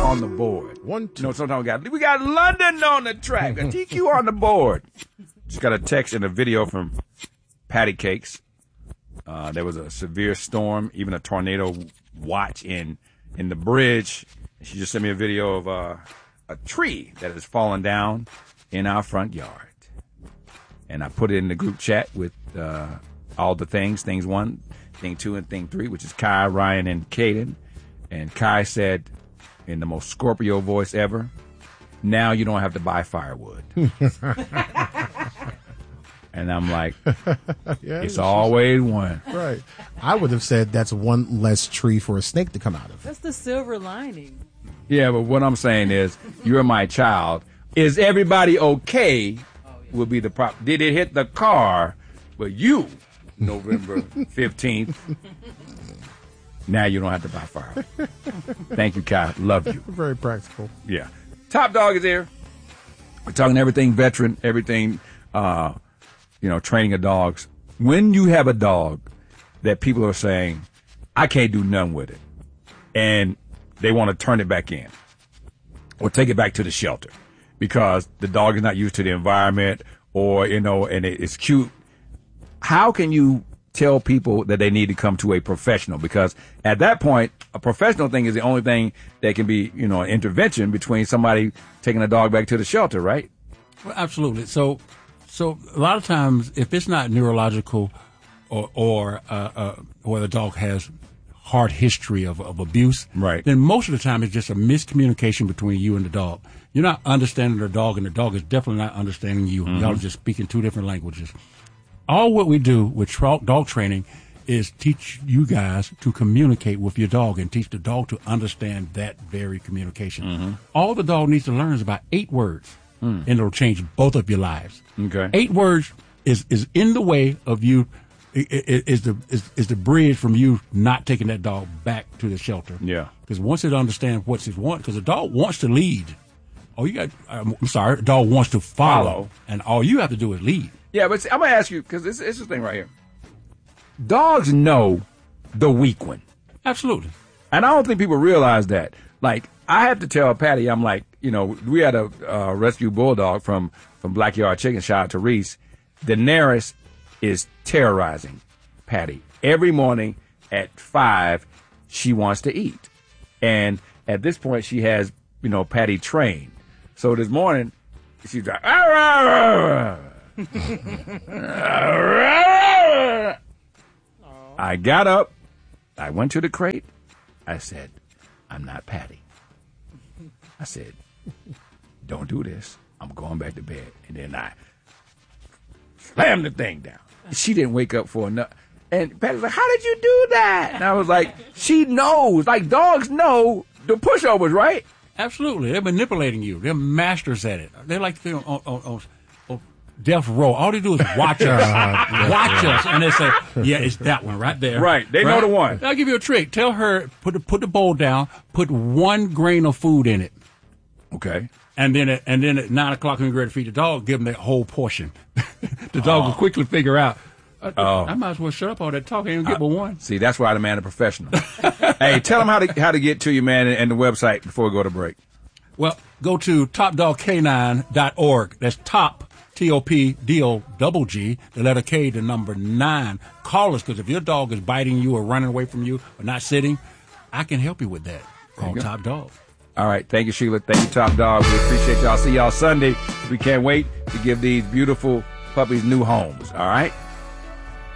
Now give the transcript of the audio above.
on the board. 1, 2. No, sometimes we got London on the track. Got TQ on the board. Just got a text and a video from Patty Cakes. There was a severe storm, even a tornado watch in the bridge. She just sent me a video of a tree that has fallen down in our front yard. And I put it in the group chat with all the things 1, thing 2, and thing 3, which is Kai, Ryan, and Caden. And Kai said, in the most Scorpio voice ever, now you don't have to buy firewood. And I'm like, it's always one. Right. I would have said that's one less tree for a snake to come out of. That's the silver lining. Yeah, but what I'm saying is, you're my child. Is everybody okay? Will be the problem. Did it hit the car? But you, November 15th, now you don't have to buy firewood. Thank you, Kai. Love you. Very practical. Yeah. Top Dog is here. We're talking everything veteran, everything, training of dogs. When you have a dog that people are saying, I can't do nothing with it, and they want to turn it back in or take it back to the shelter because the dog is not used to the environment or, and it's cute. How can you tell people that they need to come to a professional? Because at that point, a professional thing is the only thing that can be, an intervention between somebody taking a dog back to the shelter, right? Well, absolutely. So a lot of times, if it's not neurological or the dog has hard history of abuse, right, then most of the time it's just a miscommunication between you and the dog. You're not understanding the dog, and the dog is definitely not understanding you. Mm-hmm. Y'all are just speaking two different languages. All what we do with dog training is teach you guys to communicate with your dog and teach the dog to understand that very communication. Mm-hmm. All the dog needs to learn is about 8 words, and it'll change both of your lives. Okay. 8 words is in the way of you. Is the bridge from you not taking that dog back to the shelter. Yeah. Because once it understands what it wants, because a dog wants to lead. A dog wants to follow, and all you have to do is lead. Yeah, but I'm going to ask you, because it's this thing right here. Dogs know the weak one. Absolutely. And I don't think people realize that. Like, I have to tell Patty, I'm like, we had a rescue bulldog from Blackyard Chicken, shout out to Reese. Daenerys is terrorizing Patty. Every morning at 5, she wants to eat. And at this point, she has, Patty trained. So this morning, she's like, I got up. I went to the crate. I said, I'm not Patty. I said, don't do this. I'm going back to bed. And then I slammed the thing down. She didn't wake up for enough. And Patty's like, how did you do that? And I was like, she knows. Like, dogs know the pushovers, right? Absolutely. They're manipulating you. They're masters at it. They're like on death row. All they do is watch us. Watch us. And they say, yeah, it's that one right there. Right. They know the one. I'll give you a trick. Tell her, put the bowl down, put 1 grain of food in it. Okay. And then at 9 o'clock when you're ready to feed the dog, give them that whole portion. The dog will quickly figure out, I might as well shut up all that talk. I ain't get but one. See, that's why I demand a professional. Hey, tell them how to get to you, man, and the website before we go to break. Well, go to topdogk9.org. That's top, TOPDOGG, the letter K, the number 9. Call us, because if your dog is biting you or running away from you or not sitting, I can help you with that. Call Top Dog. All right. Thank you, Sheila. Thank you, Top Dog. We appreciate y'all. See y'all Sunday. We can't wait to give these beautiful puppies new homes. All right?